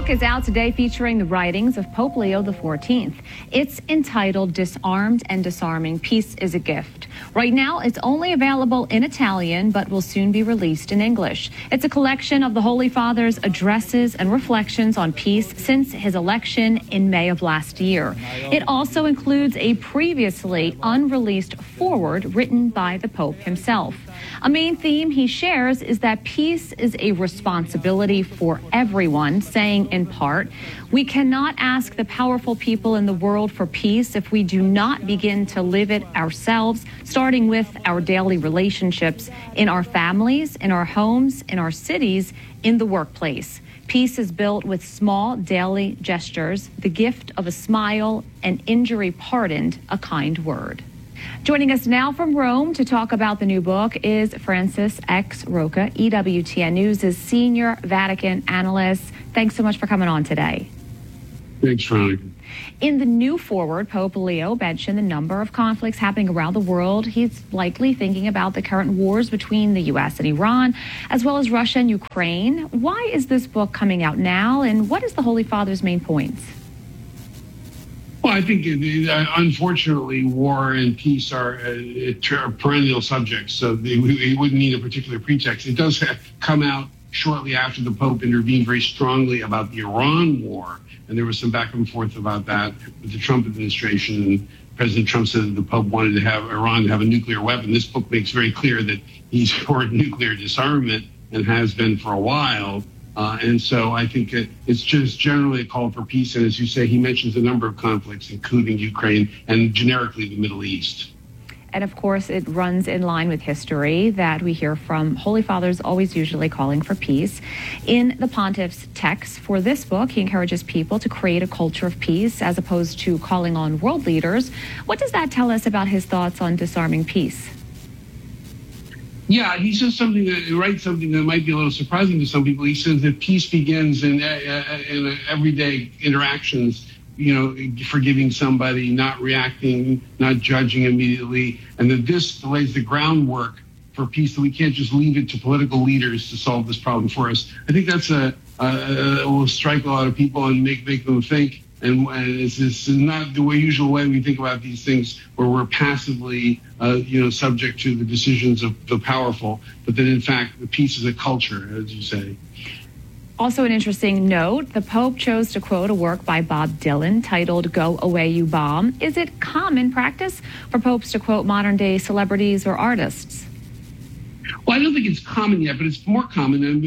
book is out today featuring the writings of Pope Leo XIV. It's entitled Disarmed and Disarming: Peace is a Gift. Right now, it's only available in Italian, but will soon be released in English. It's a collection of the Holy Father's addresses and reflections on peace since his election in May of last year. It also includes a previously unreleased foreword written by the Pope himself. A main theme he shares is that peace is a responsibility for everyone, saying in part, we cannot ask the powerful people in the world for peace if we do not begin to live it ourselves, starting with our daily relationships in our families, in our homes, in our cities, in the workplace. Peace is built with small daily gestures, the gift of a smile, an injury pardoned, a kind word. Joining us now from Rome to talk about the new book is Francis X. Rocca, EWTN News' senior Vatican analyst. Thanks so much for coming on today. Thanks, Veronica. In the new foreword, Pope Leo mentioned the number of conflicts happening around the world. He's likely thinking about the current wars between the U.S. and Iran, as well as Russia and Ukraine. Why is this book coming out now, and what is the Holy Father's main points? Well, I think, unfortunately, war and peace are perennial subjects, so we wouldn't need a particular pretext. It does come out shortly after the Pope intervened very strongly about the Iran war, and there was some back and forth about that with the Trump administration. And President Trump said that the Pope wanted to have Iran to have a nuclear weapon. This book makes very clear that he's for nuclear disarmament and has been for a while. And so I think it's just generally a call for peace. And as you say, he mentions a number of conflicts, including Ukraine and generically the Middle East. And of course, it runs in line with history that we hear from Holy Fathers always usually calling for peace. In the Pontiff's text for this book, he encourages people to create a culture of peace as opposed to calling on world leaders. What does that tell us about his thoughts on disarming peace? Yeah, he says something writes something that might be a little surprising to some people. He says that peace begins in everyday interactions, forgiving somebody, not reacting, not judging immediately, and that this lays the groundwork for peace, that we can't just leave it to political leaders to solve this problem for us. I think that's will strike a lot of people and make them think. And it's not the usual way we think about these things, where we're passively, subject to the decisions of the powerful, but that in fact the peace is a culture, as you say. Also an interesting note, the Pope chose to quote a work by Bob Dylan titled "Go Away, You Bomb." Is it common practice for popes to quote modern-day celebrities or artists? Well, I don't think it's common yet, but it's more common. In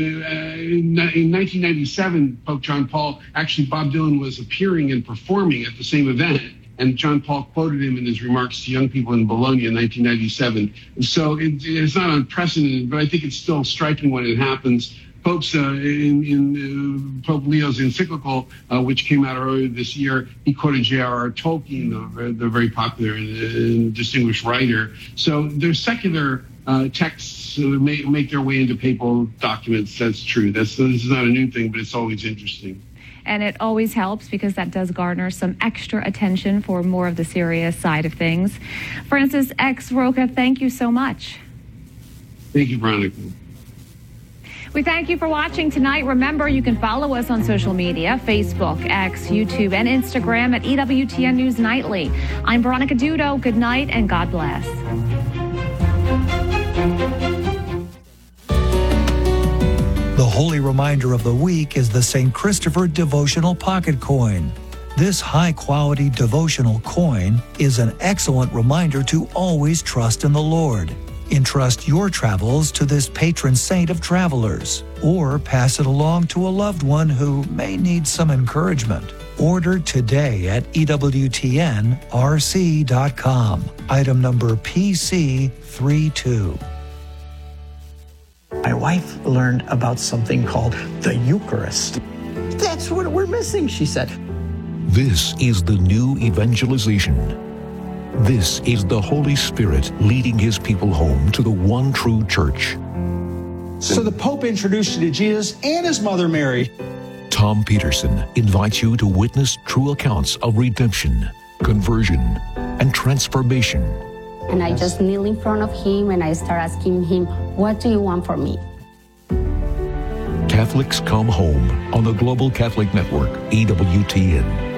1997, Pope John Paul, actually Bob Dylan was appearing and performing at the same event, and John Paul quoted him in his remarks to young people in Bologna in 1997. And so it's not unprecedented, but I think it's still striking when it happens. Popes, in Pope Leo's encyclical, which came out earlier this year, he quoted J.R.R. Tolkien, the very popular and distinguished writer. So there's secular texts make their way into papal documents. That's true. This is not a new thing, but it's always interesting. And it always helps because that does garner some extra attention for more of the serious side of things. Francis X. Rocca, thank you so much. Thank you, Veronica. We thank you for watching tonight. Remember, you can follow us on social media, Facebook, X, YouTube, and Instagram at EWTN News Nightly. I'm Veronica Dudo. Good night and God bless. The holy reminder of the week is the St. Christopher Devotional Pocket Coin. This high-quality devotional coin is an excellent reminder to always trust in the Lord. Entrust your travels to this patron saint of travelers, or pass it along to a loved one who may need some encouragement. Order today at EWTNRC.com. Item number PC32. My wife learned about something called the Eucharist. That's what we're missing, she said. This is the new evangelization. This is the Holy Spirit leading his people home to the one true church. So the Pope introduced you to Jesus and his mother Mary. Tom Peterson invites you to witness true accounts of redemption, conversion, and transformation. And I just kneel in front of him and I start asking him, what do you want from me? Catholics Come Home on the Global Catholic Network, EWTN.